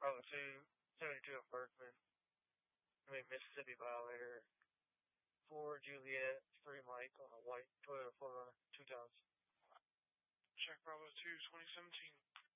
Bravo 2, 72 at Berkman. Mississippi Violator. 4 Juliet, 3 Mike on a white Toyota 4Runner, 2 tons. Check Bravo 2, 2017.